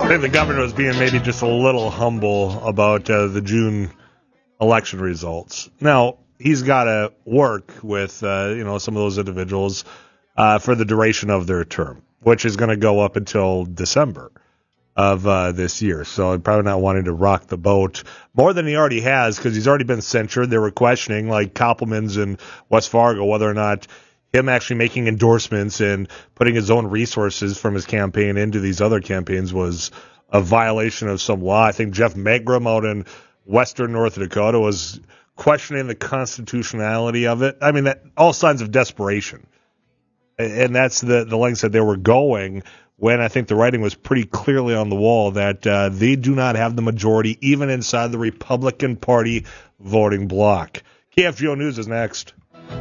think the governor was being maybe just a little humble about the June election results. Now, he's got to work with some of those individuals for the duration of their term, which is going to go up until December of this year. So probably not wanting to rock the boat more than he already has, because he's already been censured. They were questioning, like Koppelman's in West Fargo, whether or not him actually making endorsements and putting his own resources from his campaign into these other campaigns was a violation of some law. I think Jeff Megram out in western North Dakota was questioning the constitutionality of it. I mean, that all signs of desperation. And that's the lengths that they were going, when I think the writing was pretty clearly on the wall that they do not have the majority even inside the Republican Party voting bloc. KFGO News is next.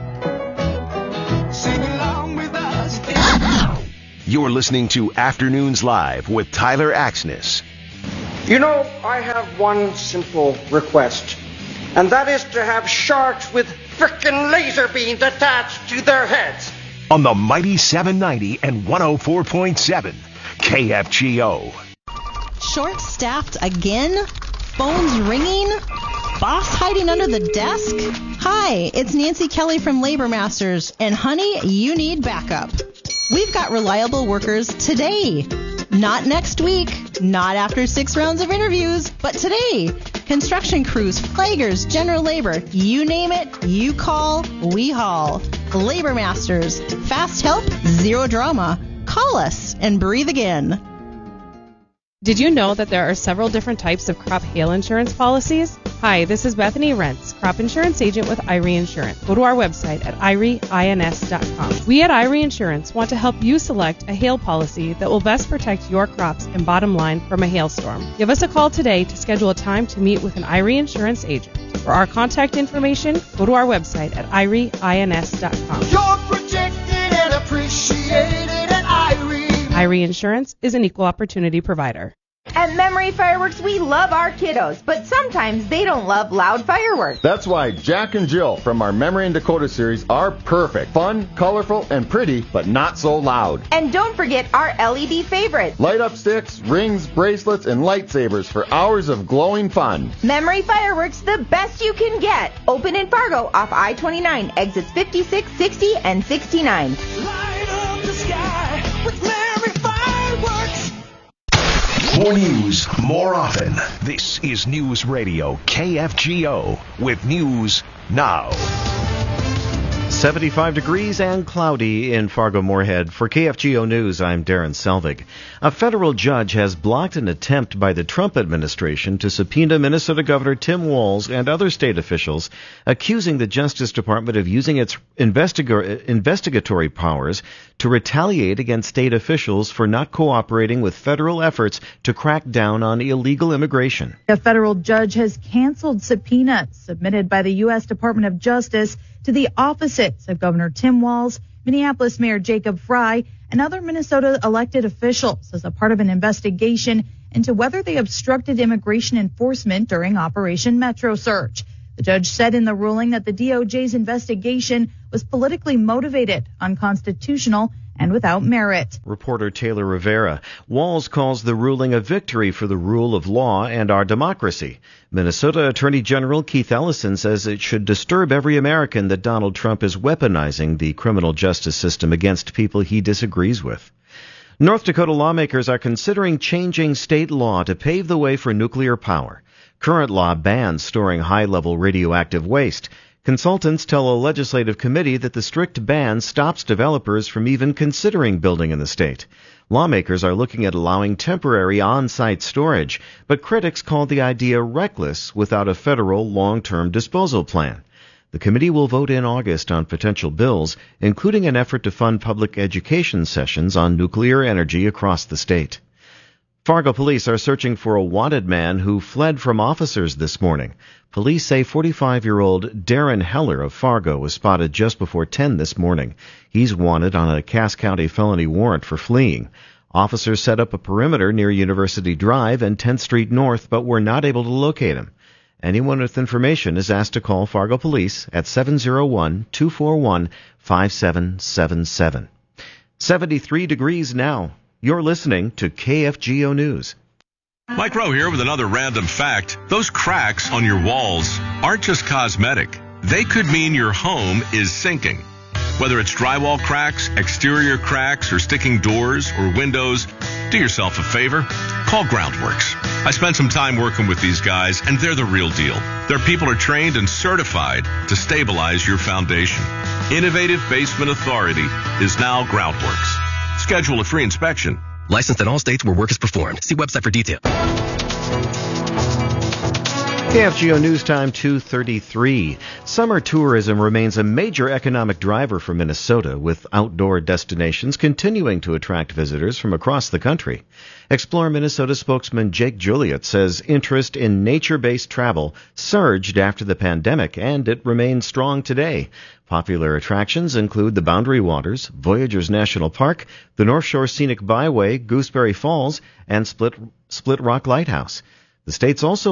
Sing along with us. You're listening to Afternoons Live with Tyler Axness. You know, I have one simple request, and that is to have sharks with frickin' laser beams attached to their heads. On the mighty 790 and 104.7 KFGO. Short-staffed again? Phones ringing? Boss hiding under the desk? Hi, it's Nancy Kelly from Labor Masters, and honey, you need backup. We've got reliable workers today. Not next week, not after 6 rounds of interviews, but today. Construction crews, flaggers, general labor, you name it, you call, we haul. Labor Masters. Fast help, zero drama. Call us and breathe again. Did you know that there are several different types of crop hail insurance policies? Hi, this is Bethany Rentz, crop insurance agent with Irie Insurance. Go to our website at irieins.com. We at Irie Insurance want to help you select a hail policy that will best protect your crops and bottom line from a hailstorm. Give us a call today to schedule a time to meet with an Irie Insurance agent. For our contact information, go to our website at irieins.com. You're protected and appreciated at Irie. Irie Insurance is an equal opportunity provider. At Memory Fireworks, we love our kiddos, but sometimes they don't love loud fireworks. That's why Jack and Jill from our Memory in Dakota series are perfect. Fun, colorful, and pretty, but not so loud. And don't forget our LED favorites. Light up sticks, rings, bracelets, and lightsabers for hours of glowing fun. Memory Fireworks, the best you can get. Open in Fargo off I-29, exits 56, 60, and 69. Light up the sky with Memory Fireworks. More news, more often. This is News Radio KFGO with News Now. 75 degrees and cloudy in Fargo-Moorhead. For KFGO News, I'm Darren Selvig. A federal judge has blocked an attempt by the Trump administration to subpoena Minnesota Governor Tim Walz and other state officials, accusing the Justice Department of using its investigatory powers to retaliate against state officials for not cooperating with federal efforts to crack down on illegal immigration. A federal judge has canceled subpoenas submitted by the U.S. Department of Justice to the offices of Governor Tim Walz, Minneapolis Mayor Jacob Frey, and other Minnesota elected officials as a part of an investigation into whether they obstructed immigration enforcement during Operation Metro Search. The judge said in the ruling that the DOJ's investigation was politically motivated, unconstitutional, and without merit. Reporter Taylor Rivera. Walz calls the ruling a victory for the rule of law and our democracy. Minnesota Attorney General Keith Ellison says it should disturb every American that Donald Trump is weaponizing the criminal justice system against people he disagrees with. North Dakota lawmakers are considering changing state law to pave the way for nuclear power. Current law bans storing high-level radioactive waste. Consultants tell a legislative committee that the strict ban stops developers from even considering building in the state. Lawmakers are looking at allowing temporary on-site storage, but critics call the idea reckless without a federal long-term disposal plan. The committee will vote in August on potential bills, including an effort to fund public education sessions on nuclear energy across the state. Fargo police are searching for a wanted man who fled from officers this morning. Police say 45-year-old Darren Heller of Fargo was spotted just before 10 this morning. He's wanted on a Cass County felony warrant for fleeing. Officers set up a perimeter near University Drive and 10th Street North, but were not able to locate him. Anyone with information is asked to call Fargo Police at 701-241-5777. 73 degrees now. You're listening to KFGO News. Mike Rowe here with another random fact. Those cracks on your walls aren't just cosmetic. They could mean your home is sinking. Whether it's drywall cracks, exterior cracks, or sticking doors or windows, do yourself a favor. Call Groundworks. I spent some time working with these guys, and they're the real deal. Their people are trained and certified to stabilize your foundation. Innovative Basement Authority is now Groundworks. Schedule a free inspection. Licensed in all states where work is performed. See website for details. KFGO News Time 2:33. Summer tourism remains a major economic driver for Minnesota, with outdoor destinations continuing to attract visitors from across the country. Explore Minnesota spokesman Jake Juliet says interest in nature-based travel surged after the pandemic, and it remains strong today. Popular attractions include the Boundary Waters, Voyageurs National Park, the North Shore Scenic Byway, Gooseberry Falls, and Split Rock Lighthouse. The state's also